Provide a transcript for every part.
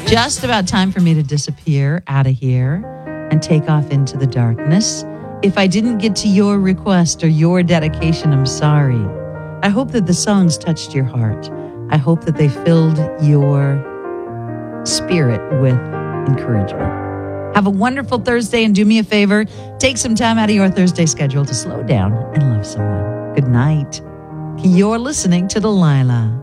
Just about time for me to disappear out of here and take off into the darkness. If I didn't get to your request or your dedication, I'm sorry. I hope that the songs touched your heart. I hope that they filled your spirit with encouragement. Have a wonderful Thursday, and do me a favor, take some time out of your Thursday schedule to slow down and love someone. Good night. You're listening to Delilah.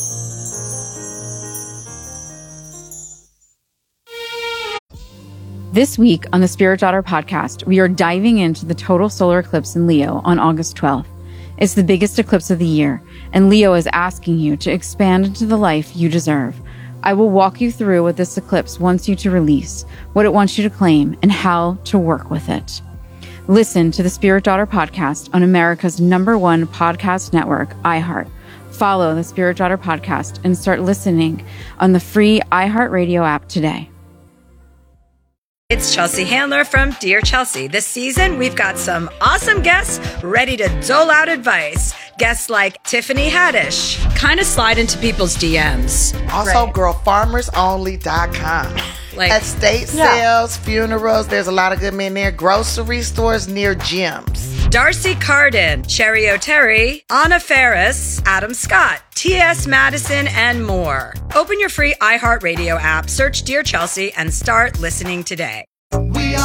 This week on the Spirit Daughter podcast, we are diving into the total solar eclipse in Leo on August 12th. It's the biggest eclipse of the year, and Leo is asking you to expand into the life you deserve. I will walk you through what this eclipse wants you to release, what it wants you to claim, and how to work with it. Listen to the Spirit Daughter podcast on America's #1 podcast network, iHeart. Follow the Spirit Daughter podcast and start listening on the free iHeartRadio app today. It's Chelsea Handler from Dear Chelsea. This season, we've got some awesome guests ready to dole out advice. Guests like Tiffany Haddish, kind of slide into people's DMs. Also, girlfarmersonly.com. Estate sales, funerals, there's a lot of good men there. Grocery stores near gyms. Darcy Carden, Cherry O'Terry, Anna Ferris, Adam Scott, T.S. Madison, and more. Open your free iHeartRadio app, search Dear Chelsea, and start listening today.